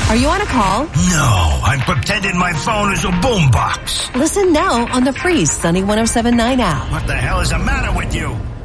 Are you on a call? No, I'm pretending my phone is a boombox. Listen now on the free Sunny 107.9 app. What the hell is the matter with you?